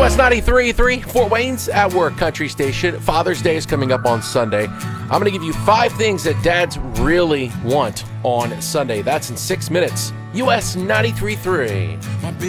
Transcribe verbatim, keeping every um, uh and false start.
S ninety-three point three, Fort Wayne's at Work Country Station. Father's Day is coming up on Sunday. I'm going to give you five things that dads really want on Sunday. That's in six minutes. U S ninety-three point three.